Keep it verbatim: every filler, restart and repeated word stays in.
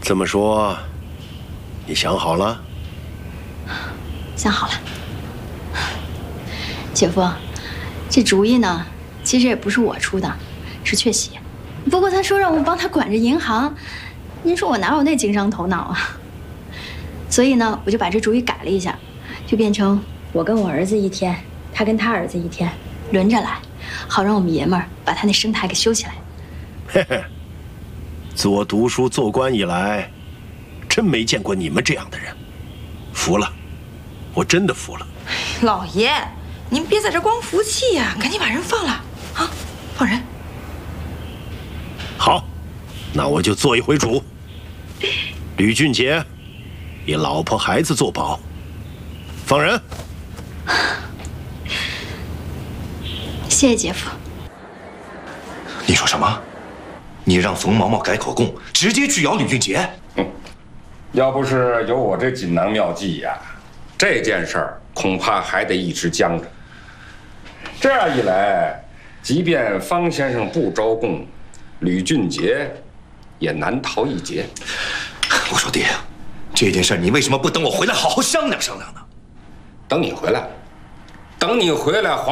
这么说，你想好了？ 想好了，姐夫，这主意呢，其实也不是我出的，是雀喜。不过他说让我帮他管着银行，您说我哪有那经商头脑啊？所以呢，我就把这主意改了一下，就变成我跟我儿子一天，他跟他儿子一天，轮着来，好让我们爷们儿把他那生态给修起来。 嘿嘿，自我读书做官以来，真没见过你们这样的人，服了，我真的服了。 老爷，您别在这光服气呀，赶紧把人放了啊！放人。 好，那我就做一回主。吕俊杰，以老婆孩子作保，放人。 谢谢姐夫。 你说什么？你让冯毛毛改口供，直接拒咬吕俊杰？ 哼，要不是有我这锦囊妙计呀，这件事儿恐怕还得一直僵着。这样一来，即便方先生不招供，吕俊杰也难逃一劫。 我说爹，这件事你为什么不等我回来好好商量商量呢？ 等你回来，等你回来。